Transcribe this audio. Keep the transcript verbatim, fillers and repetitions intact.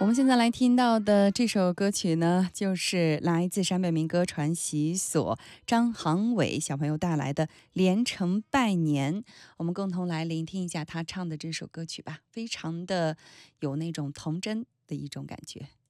我们现在来听到的这首歌曲呢，就是来自陕北民歌传习所张航伟小朋友带来的《连城拜年》。我们共同来聆听一下他唱的这首歌曲吧，非常的有那种童真的一种感觉。